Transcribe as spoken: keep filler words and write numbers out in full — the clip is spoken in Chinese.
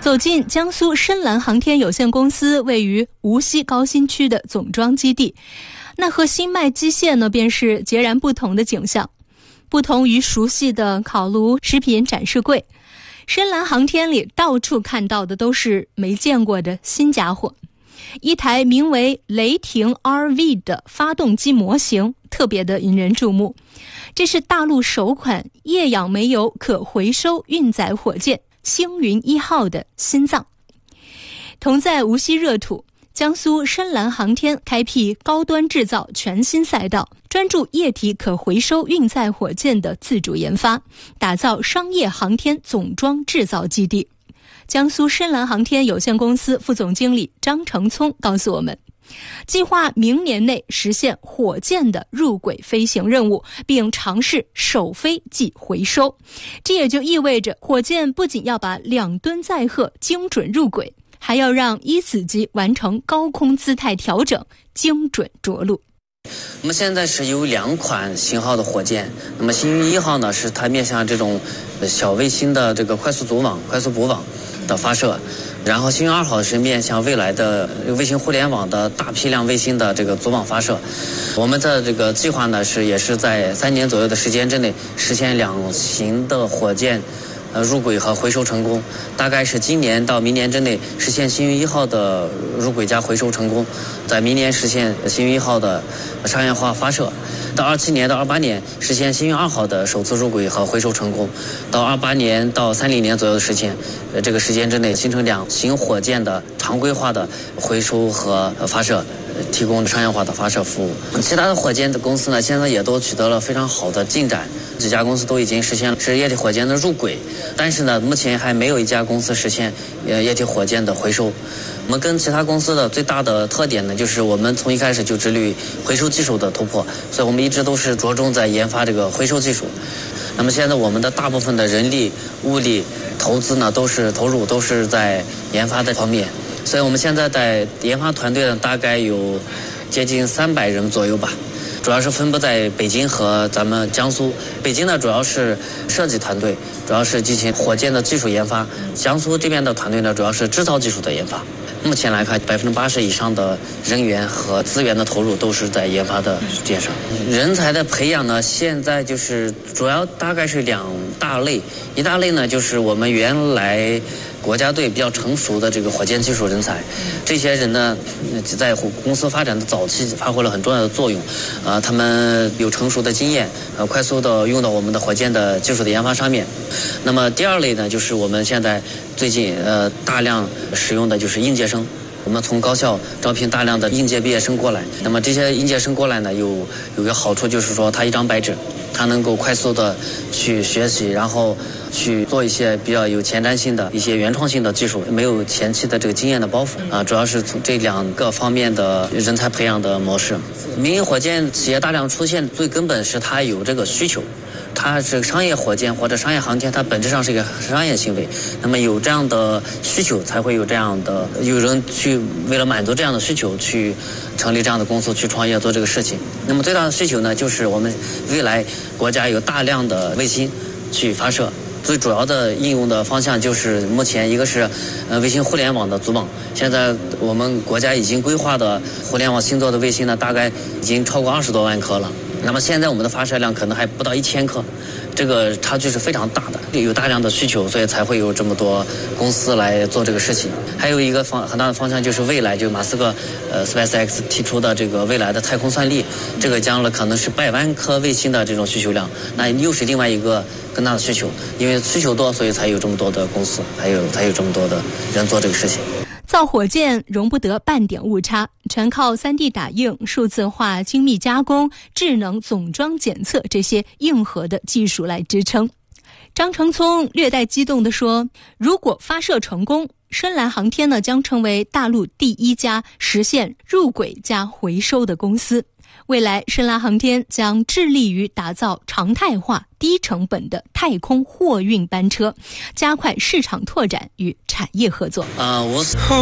走进江苏深蓝航天有限公司位于无锡高新区的总装基地，那和新迈机械呢便是截然不同的景象。不同于熟悉的烤炉、食品展示柜，深蓝航天里到处看到的都是没见过的新家伙。一台名为雷霆 R V 的发动机模型特别的引人注目，这是大陆首款液氧煤油可回收运载火箭星云一号的心脏。同在无锡热土，江苏深蓝航天开辟高端制造全新赛道，专注液体可回收运载火箭的自主研发，打造商业航天总装制造基地。江苏深蓝航天有限公司副总经理张成聪告诉我们，计划明年内实现火箭的入轨飞行任务，并尝试首飞即回收。这也就意味着火箭不仅要把两吨载荷精准入轨，还要让一子机完成高空姿态调整，精准着陆。 我们现在是有两款型号的火箭，那么星云一号呢，是它面向这种小卫星的这个快速组网、快速补网的发射，然后星云二号是面向未来的卫星互联网的大批量卫星的这个组网发射。我们的这个计划呢，是也是在三年左右的时间之内实现两型的火箭呃入轨和回收成功，大概是今年到明年之内实现星云一号的入轨加回收成功，在明年实现星云一号的商业化发射，到二七年到二八年实现星云二号的首次入轨和回收成功，到二八年到三零年左右的时间，呃这个时间之内形成两型火箭的常规化的回收和发射，提供商业化的发射服务。其他的火箭的公司呢，现在也都取得了非常好的进展，几家公司都已经实现了是液体火箭的入轨，但是呢，目前还没有一家公司实现呃液体火箭的回收。我们跟其他公司的最大的特点呢，就是我们从一开始就致力于回收技术的突破，所以我们一直都是着重在研发这个回收技术。那么现在我们的大部分的人力、物力投资呢，都是投入都是在研发的方面。所以我们现在在研发团队呢，大概有接近三百人左右吧，主要是分布在北京和咱们江苏。北京呢主要是设计团队，主要是进行火箭的技术研发；江苏这边的团队呢，主要是制造技术的研发。目前来看，百分之八十以上的人员和资源的投入都是在研发的实践上。人才的培养呢，现在就是主要大概是两大类，一大类呢就是我们原来国家队比较成熟的这个火箭技术人才，这些人呢，在公司发展的早期发挥了很重要的作用，呃，他们有成熟的经验，呃，快速的用到我们的火箭的技术的研发上面。那么第二类呢，就是我们现在最近呃大量使用的就是应届生。我们从高校招聘大量的应届毕业生过来，那么这些应届生过来呢，有有个好处就是说，他一张白纸，他能够快速的去学习，然后去做一些比较有前瞻性的一些原创性的技术，没有前期的这个经验的包袱啊，主要是从这两个方面的人才培养的模式。民营火箭企业大量出现，最根本是它有这个需求。它是商业火箭或者商业航天，它本质上是一个商业行为。那么有这样的需求，才会有这样的有人去为了满足这样的需求，去成立这样的公司去创业做这个事情。那么最大的需求呢，就是我们未来国家有大量的卫星去发射。最主要的应用的方向就是目前一个是呃卫星互联网的组网，现在我们国家已经规划的互联网星座的卫星呢，大概已经超过二十多万颗了。那么现在我们的发射量可能还不到一千颗，这个差距是非常大的，有大量的需求，所以才会有这么多公司来做这个事情。还有一个方很大的方向就是未来，就马斯克呃 SpaceX 提出的这个未来的太空算力，这个将来可能是百万颗卫星的这种需求量，那又是另外一个更大的需求，因为需求多，所以才有这么多的公司，还有才有这么多的人做这个事情。 造火箭容不得半点误差，全靠 三 D 打印、数字化精密加工、智能总装检测这些硬核的技术来支撑。张成聪略带激动地说，如果发射成功，深蓝航天呢将成为大陆第一家实现入轨加回收的公司。未来深蓝航天将致力于打造常态化、低成本的太空货运班车，加快市场拓展与产业合作。 啊、呃，我。